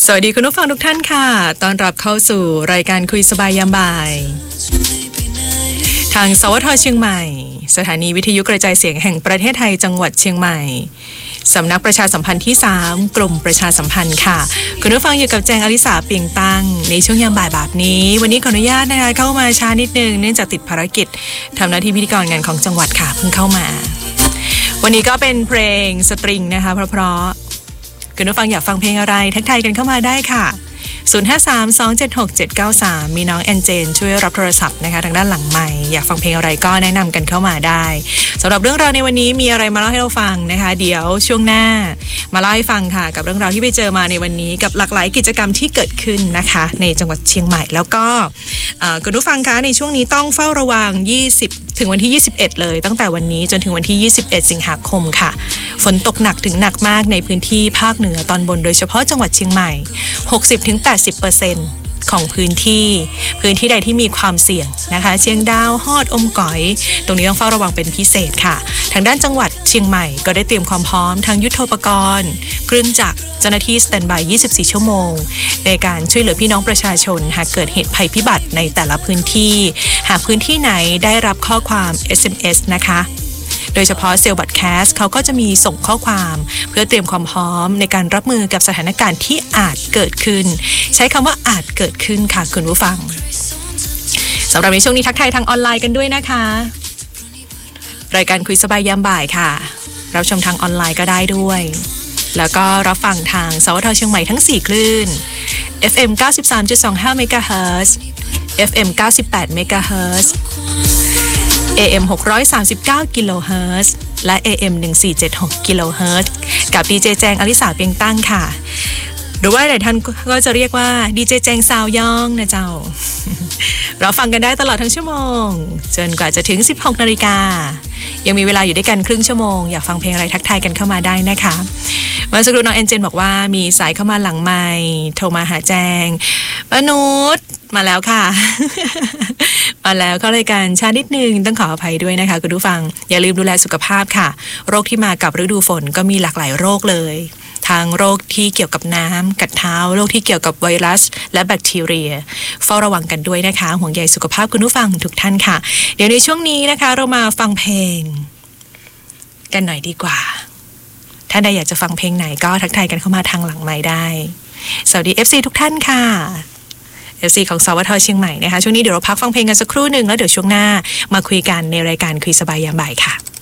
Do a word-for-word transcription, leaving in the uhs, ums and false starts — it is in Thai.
สวัสดีคุณผู้ฟังทุกท่านค่ะต้อนรับเข้าสู่รายการคุยสบายยามบ่ายทางสวท.เชียงใหม่สถานีวิทยุกระจายเสียงแห่งประเทศไทยจังหวัดเชียงใหม่สำนักประชาสัมพันธ์ที่สามกลุ่มประชาสัมพันธ์ค่ะคุณผู้ฟังอยู่กับแจงอลิสาเปียงตั้งในช่วงยามบ่ายแบบนี้วันนี้ขออนุญาตนะคะเข้ามาช้านิดนึงเนื่องจากติดภารกิจทำหน้าที่พิธีกรงานของจังหวัดค่ะเพิ่งเข้ามาวันนี้ก็เป็นเพลงสตริงนะคะเพราะๆคุณผู้ฟังอยากฟังเพลงอะไรทักทายกันเข้ามาได้ค่ะศูนย์ ห้า สาม สอง เจ็ด หก เจ็ด เก้า สามมีน้องแอนเจนช่วยรับโทรศัพท์นะคะทางด้านหลังไมค์อยากฟังเพลงอะไรก็แนะนำกันเข้ามาได้สำหรับเรื่องราวในวันนี้มีอะไรมาเล่าให้เราฟังนะคะเดี๋ยวช่วงหน้ามาเล่าให้ฟังค่ะกับเรื่องราวที่ไปเจอมาในวันนี้กับหลากหลายกิจกรรมที่เกิดขึ้นนะคะในจังหวัดเชียงใหม่แล้วก็คุณผู้ฟังคะในช่วงนี้ต้องเฝ้าระวังยี่สิบถึงวันที่ยี่สิบเอ็ดเลยตั้งแต่วันนี้จนถึงวันที่ยี่สิบเอ็ดสิงหาคมค่ะฝนตกหนักถึงหนักมากในพื้นที่ภาคเหนือตอนบนโดยเฉพาะจังหวัดเชียงใหม่ หกสิบถึงแปดสิบเปอร์เซ็นต์ ของพื้นที่พื้นที่ใดที่มีความเสี่ยงนะคะเชียงดาวฮอดอมก๋อยตรงนี้ต้องเฝ้าระวังเป็นพิเศษค่ะทางด้านจังหวัดเชียงใหม่ก็ได้เตรียมความพร้อมทางยุทโธปกรณ์เครื่องจักรเจ้าหน้าที่สแตนด์บายยี่สิบสี่ชั่วโมงในการช่วยเหลือพี่น้องประชาชนหากเกิดเหตุภัยพิบัติในแต่ละพื้นที่หากพื้นที่ไหนได้รับข้อความ เอส เอ็ม เอส นะคะโดยเฉพาะเซลล์บัตรแคสเขาก็จะมีส่งข้อความเพื่อเตรียมความพร้อมในการรับมือกับสถานการณ์ที่อาจเกิดขึ้นใช้คำว่าอาจเกิดขึ้นค่ะคุณผู้ฟังสำหรับในช่วงนี้ทักทายทางออนไลน์กันด้วยนะคะรายการคุยสบายยามบ่ายค่ะรับชมทางออนไลน์ก็ได้ด้วยแล้วก็รับฟังทางสวท.เชียงใหม่ทั้งสี่คลื่น เอฟ เอ็ม เก้าสิบสามจุดสองห้า เมกะเฮิรตซ์ เอฟ เอ็ม เก้าสิบแปด เมกะเฮิรตซ์เอ เอ็ม หกร้อยสามสิบเก้า กิโลเฮิรตซ์และ เอ เอ็ม หนึ่งสี่เจ็ดหก กิโลเฮิรตซ์กับดีเจแจงอลิสาเปียงตั้งค่ะหรือว่าหลายท่านก็จะเรียกว่าดีเจแจงซาวย่องนะเจ้า เราฟังกันได้ตลอดทั้งชั่วโมงจนกว่าจะถึง สิบหกนาฬิกายังมีเวลาอยู่ด้วยกันครึ่งชั่วโมงอยากฟังเพลงอะไรทักทายกันเข้ามาได้นะคะเมื่อสักครู่น้องแอนเจนบอกว่ามีสายเข้ามาหลังไมค์โทรมาหาแจงป้านุชมาแล้วค่ะ มาแล้วเข้ารายการช้านิดนึงต้องขออภัยด้วยนะคะคุณผู้ฟังอย่าลืมดูแลสุขภาพค่ะโรคที่มากับฤดูฝนก็มีหลากหลายโรคเลยทางโรคที่เกี่ยวกับน้ำกัดเท้าโรคที่เกี่ยวกับไวรัสและแบคทีเรียเฝ้าระวังกันด้วยนะคะห่วงใยสุขภาพคุณผู้ฟังทุกท่านค่ะเดี๋ยวในช่วงนี้นะคะเรามาฟังเพลงกันหน่อยดีกว่าถ้าใดอยากจะฟังเพลงไหนก็ทักทายกันเข้ามาทางหลังไมค์ได้สวัสดี เอฟ ซี ทุกท่านค่ะ เอฟ ซี ของสวท.เชียงใหม่นะคะช่วงนี้เดี๋ยวเราพักฟังเพลงกันสักครู่หนึ่งแล้วเดี๋ยวช่วงหน้ามาคุยกันในรายการคุยสบายยามบ่ายค่ะ